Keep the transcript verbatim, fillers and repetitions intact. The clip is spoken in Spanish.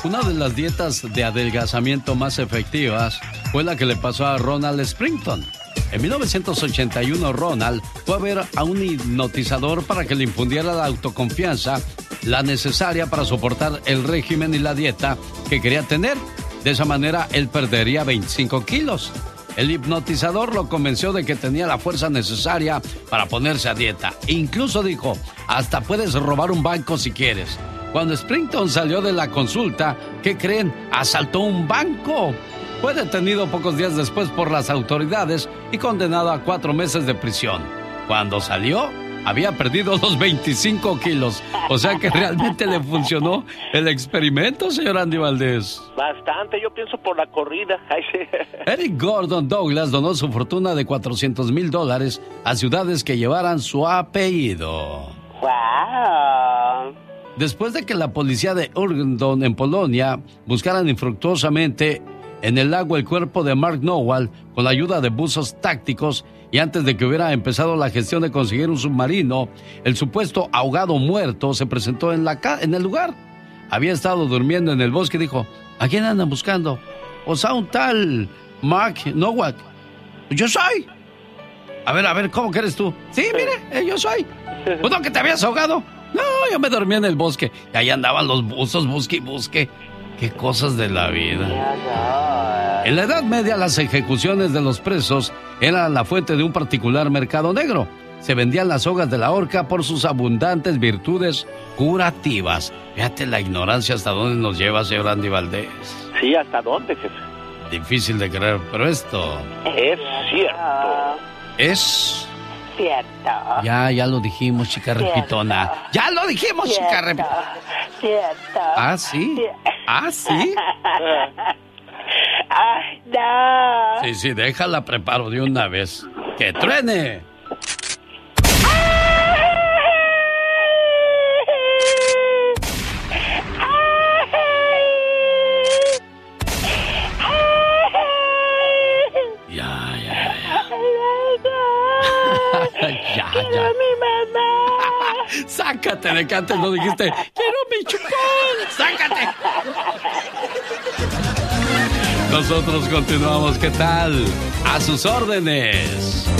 Una de las dietas de adelgazamiento más efectivas fue la que le pasó a Ronald Springton. En mil novecientos ochenta y uno, Ronald fue a ver a un hipnotizador para que le infundiera la autoconfianza, la necesaria para soportar el régimen y la dieta que quería tener. De esa manera, él perdería veinticinco kilos. El hipnotizador lo convenció de que tenía la fuerza necesaria para ponerse a dieta. E incluso dijo, hasta puedes robar un banco si quieres. Cuando Springton salió de la consulta, ¿qué creen? ¡Asaltó un banco! Fue detenido pocos días después por las autoridades y condenado a cuatro meses de prisión. Cuando salió, había perdido los veinticinco kilos. O sea que realmente le funcionó el experimento, señor Andy Valdés. Bastante, yo pienso por la corrida. Eric Gordon Douglas donó su fortuna de cuatrocientos mil dólares a ciudades que llevaran su apellido. ¡Wow! Después de que la policía de Urgondon en Polonia buscaran infructuosamente en el lago el cuerpo de Mark Nowal con la ayuda de buzos tácticos y antes de que hubiera empezado la gestión de conseguir un submarino, el supuesto ahogado muerto se presentó en, la ca- en el lugar. Había estado durmiendo en el bosque y dijo, ¿a quién andan buscando? O sea, un tal Mark Nowak. Yo soy. A ver, a ver, ¿cómo que eres tú? Sí, mire, eh, yo soy. ¿Pues no que te habías ahogado? No, yo me dormí en el bosque. Y ahí andaban los buzos, busque y busque. Qué cosas de la vida. En la Edad Media, las ejecuciones de los presos eran la fuente de un particular mercado negro. Se vendían las sogas de la horca por sus abundantes virtudes curativas. Fíjate la ignorancia hasta dónde nos lleva, señor Andy Valdés. Sí, ¿hasta dónde, jefe? Difícil de creer, pero esto... Es cierto. Es... Cierto. Ya, ya lo dijimos, chica repitona. Ya lo dijimos, Cierto. chica repitona. Cierto. ¿Ah, sí? ¿Ah, sí? ¡Ay, no! Sí, sí, déjala, preparo de una vez. ¡Que truene! Ya, ya, ya. Ya, ya. Mi mamá. Sácate de que antes no dijiste, quiero mi chupón. Sácate. Nosotros continuamos, ¿qué tal? A sus órdenes.